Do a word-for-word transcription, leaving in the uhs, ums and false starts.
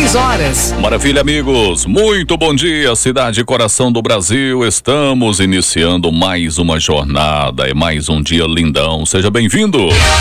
seis horas. Maravilha, amigos. Muito bom dia, cidade e coração do Brasil. Estamos iniciando mais uma jornada. É mais um dia lindão. Seja bem-vindo.